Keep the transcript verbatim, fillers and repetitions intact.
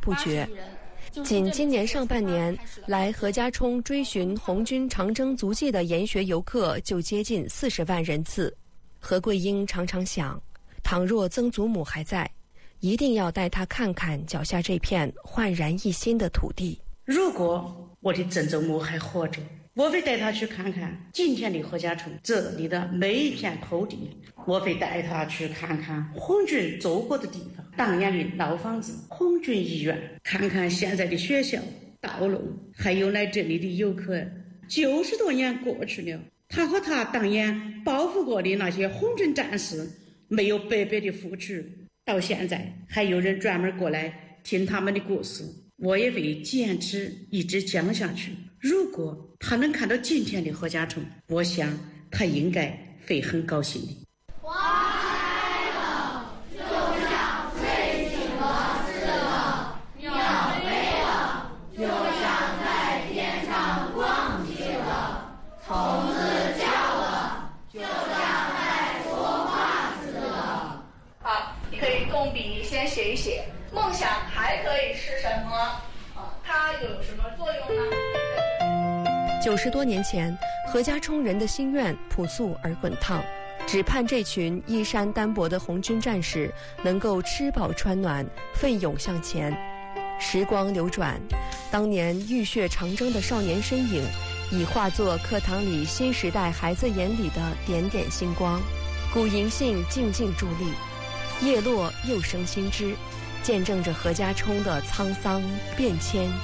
不绝。仅今年上半年，来何家冲追寻红军长征足迹的研学游客就接近四十万人次。何桂英常常想，倘若曾祖母还在，一定要带她看看脚下这片焕然一新的土地。 如果我的曾祖母还活着，我会带她去看看今天的何家冲这里的每一片土地，我会带她去看看红军走过的地方，当年的老房子、红军医院，看看现在的学校、道路，还有来这里的游客。九十多年过去了，他和他当年保护过的那些红军战士没有白白的付出，到现在还有人专门过来听他们的故事。我也会坚持一直讲下去。如果他能看到今天的何家冲，我想他应该会很高兴的。 先写一写梦想还可以是什么啊？它有什么作用呢？ 九十多年前，何家冲人的心愿朴素而滚烫，只盼这群衣衫单薄的红军战士能够吃饱穿暖，奋勇向前。时光流转，当年浴血长征的少年身影，已化作课堂里新时代孩子眼里的点点星光。古银杏静静伫立，叶落又生新枝，见证着何家冲的沧桑变迁